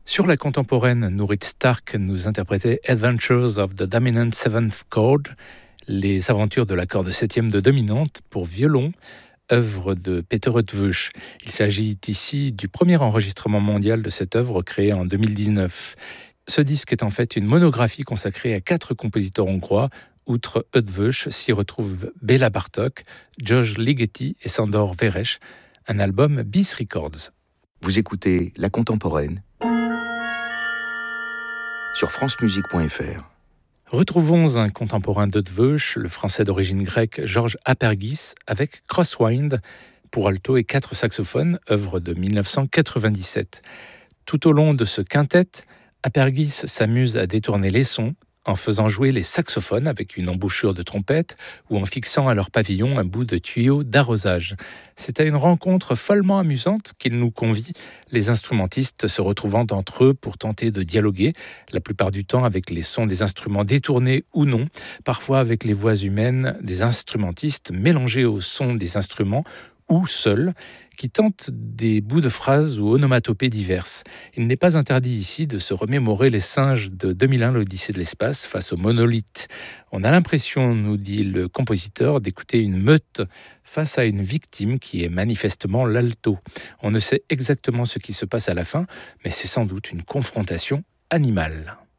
Sur la contemporaine, Nourit Stark nous interprétait Adventures of the Dominant Seventh Chord, les aventures de la corde septième de dominante pour violon, œuvre de Peter Eötvös. Il s'agit ici du premier enregistrement mondial de cette œuvre créée en 2019. Ce disque est en fait une monographie consacrée à 4 compositeurs hongrois. Outre Eötvös, s'y retrouvent Béla Bartók, George Ligeti et Sándor Veres, un album Bis Records. Vous écoutez La Contemporaine sur francemusique.fr. Retrouvons un contemporain d'Eötvös, le français d'origine grecque Georges Apergis, avec Crosswind pour alto et 4 saxophones, œuvre de 1997. Tout au long de ce quintet, Apergis s'amuse à détourner les sons en faisant jouer les saxophones avec une embouchure de trompette ou en fixant à leur pavillon un bout de tuyau d'arrosage. C'est à une rencontre follement amusante qu'il nous convie, les instrumentistes se retrouvant entre eux pour tenter de dialoguer, la plupart du temps avec les sons des instruments détournés ou non, parfois avec les voix humaines des instrumentistes mélangées aux sons des instruments ou seuls, qui tentent des bouts de phrases ou onomatopées diverses. Il n'est pas interdit ici de se remémorer les singes de 2001, l'Odyssée de l'espace, face aux monolithes. On a l'impression, nous dit le compositeur, d'écouter une meute face à une victime qui est manifestement l'alto. On ne sait exactement ce qui se passe à la fin, mais c'est sans doute une confrontation animale.